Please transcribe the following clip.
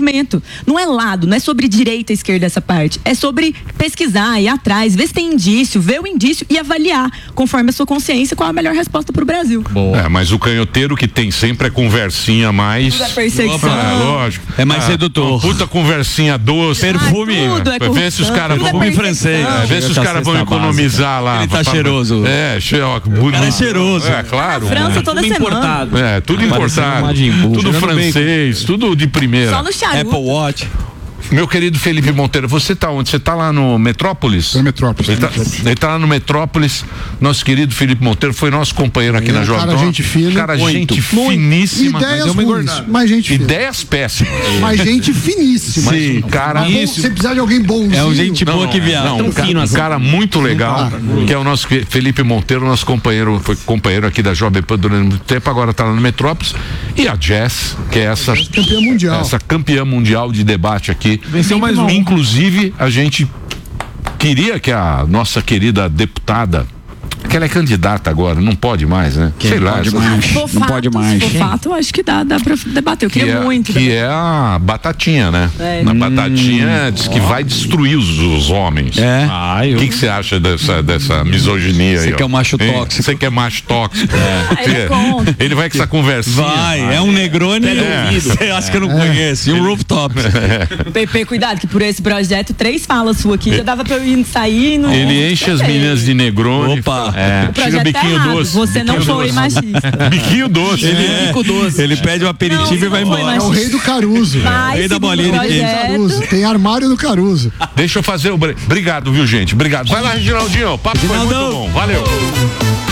desenvolvimento. Não é lado, não é sobre direita e esquerda essa parte. É sobre pesquisar, ir atrás, ver se tem indício, ver o indício e avaliar, conforme a sua consciência, qual a melhor resposta pro Brasil. Mas o canhoteiro que tem sempre é conversinha mais... Tudo é perseguição. Lógico. É mais sedutor. Puta conversinha doce. Perfume. Tudo é Vê se os caras vão... Perfume francês. Vê se os caras vão economizar lá. Ele tá cheiroso. O cara é cheiroso. Claro. França toda semana. Importado. Tudo importado. Tudo francês, tudo de primeira. Só no charuto. Apple Watch. Meu querido Felipe Monteiro, você tá onde? Você tá lá no Metrópolis? No Metrópolis. Ele tá lá no Metrópolis. Nosso querido Felipe Monteiro foi nosso companheiro aqui na Jovem Pan. Cara, gente fina. Cara, gente finíssima. Ideias ruins, mas gente fina. Ideias péssimas. Mas gente finíssima. Sim, cara. Se precisar de alguém bonzinho. É um gente boa que viaja. Um cara muito legal, que é o nosso Felipe Monteiro, nosso companheiro, foi companheiro aqui da Jovem Pan durante muito tempo, agora tá lá no Metrópolis. E a Jess, que é essa campeã mundial. Essa campeã mundial de debate aqui. Venceu mais um. Inclusive, a gente queria que a nossa querida deputada, que ela é candidata agora, não pode mais, né? Sei lá. Não pode mais. Se for fato, eu acho que dá pra debater. Eu queria muito. Que é a Batatinha, né? A Batatinha diz que vai destruir os homens. O que você acha dessa misoginia aí? Você que é um macho tóxico. Você que é macho tóxico. Ele vai com essa conversinha. É um Negroni. Você acha que eu não conheço? E um rooftop. Pepe, cuidado, que por esse projeto, 3 falas suas aqui, já dava pra eu ir sair no... Ele enche as meninas de Negroni. Opa. Tira o biquinho doce. Você não foi machista. Biquinho doce. Ele pede um aperitivo e vai embora. É o rei do Caruso. O rei da bolinha de queijo. Tem armário do Caruso. Deixa eu fazer o... Obrigado, viu, gente? Obrigado. Vai lá, Reginaldinho. O papo foi muito bom. Valeu.